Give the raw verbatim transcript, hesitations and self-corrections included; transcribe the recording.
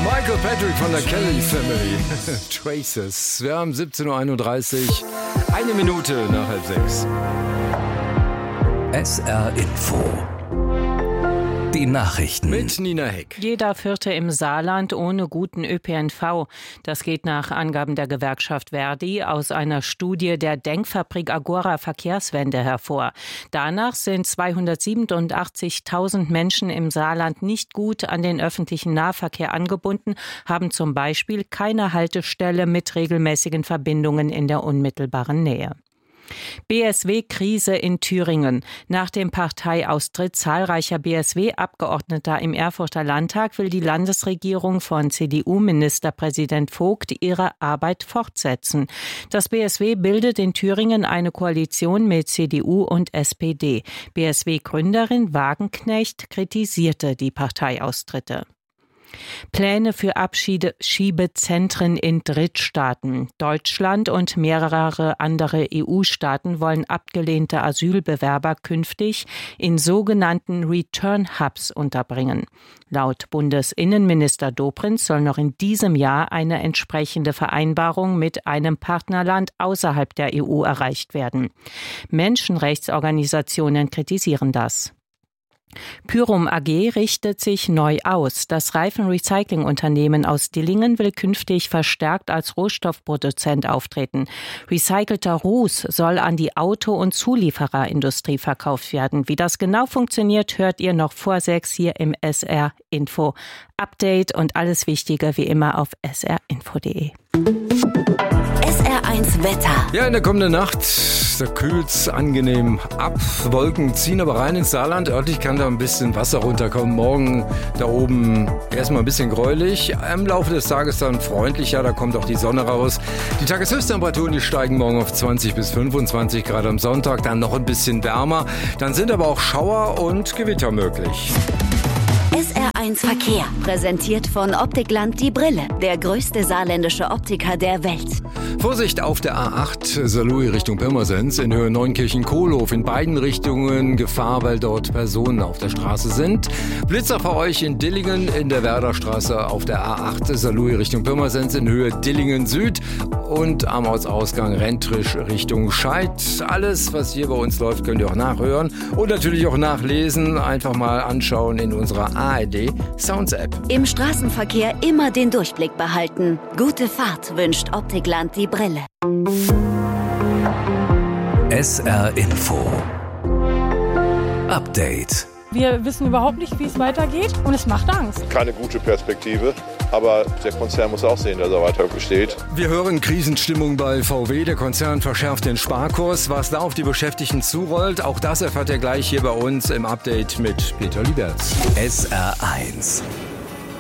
Michael Patrick von der Kelly Family. Traces. Wir haben siebzehn Uhr einunddreißig. Eine Minute nach halb sechs. S R Info. Die Nachrichten. Mit Nina Heck. Jeder Vierte im Saarland ohne guten Ö P N V. Das geht nach Angaben der Gewerkschaft Verdi aus einer Studie der Denkfabrik Agora Verkehrswende hervor. Danach sind zweihundertsiebenundachtzigtausend Menschen im Saarland nicht gut an den öffentlichen Nahverkehr angebunden, haben zum Beispiel keine Haltestelle mit regelmäßigen Verbindungen in der unmittelbaren Nähe. B S W-Krise in Thüringen. Nach dem Parteiaustritt zahlreicher B S W-Abgeordneter im Erfurter Landtag will die Landesregierung von C D U-Ministerpräsident Vogt ihre Arbeit fortsetzen. Das B S W bildet in Thüringen eine Koalition mit C D U und S P D. B S W-Gründerin Wagenknecht kritisierte die Parteiaustritte. Pläne für Abschiebezentren in Drittstaaten. Deutschland und mehrere andere E U-Staaten wollen abgelehnte Asylbewerber künftig in sogenannten Return-Hubs unterbringen. Laut Bundesinnenminister Dobrindt soll noch in diesem Jahr eine entsprechende Vereinbarung mit einem Partnerland außerhalb der E U erreicht werden. Menschenrechtsorganisationen kritisieren das. Pyrum A G richtet sich neu aus. Das Reifenrecycling-Unternehmen aus Dillingen will künftig verstärkt als Rohstoffproduzent auftreten. Recycelter Ruß soll an die Auto- und Zuliefererindustrie verkauft werden. Wie das genau funktioniert, hört ihr noch vor sechs hier im S R Info Update und alles Wichtige wie immer auf s r info punkt d e. S R eins Wetter. Ja, in der kommenden Nacht, da kühlt's angenehm ab. Wolken ziehen aber rein ins Saarland. Örtlich kann da ein bisschen Wasser runterkommen. Morgen da oben erstmal ein bisschen gräulich. Im Laufe des Tages dann freundlicher, da kommt auch die Sonne raus. Die Tageshöchsttemperaturen, die steigen morgen auf zwanzig bis fünfundzwanzig Grad am Sonntag. Dann noch ein bisschen wärmer. Dann sind aber auch Schauer und Gewitter möglich. S R eins Verkehr, präsentiert von Optikland die Brille, der größte saarländische Optiker der Welt. Vorsicht auf der A acht, Saarlouis Richtung Pirmasens, in Höhe Neunkirchen-Kohlhof. In beiden Richtungen Gefahr, weil dort Personen auf der Straße sind. Blitzer für euch in Dillingen in der Werderstraße auf der A acht, Saarlouis Richtung Pirmasens in Höhe Dillingen Süd und am Ortsausgang Rentrisch Richtung Scheid. Alles, was hier bei uns läuft, könnt ihr auch nachhören und natürlich auch nachlesen. Einfach mal anschauen in unserer A R D Sounds App. Im Straßenverkehr immer den Durchblick behalten. Gute Fahrt wünscht Optikland die Brille. S R Info Update. Wir wissen überhaupt nicht, wie es weitergeht und es macht Angst. Keine gute Perspektive, aber der Konzern muss auch sehen, dass er weiter besteht. Wir hören Krisenstimmung bei V W. Der Konzern verschärft den Sparkurs. Was da auf die Beschäftigten zurollt, auch das erfahrt ihr gleich hier bei uns im Update mit Peter Lieberts. S R eins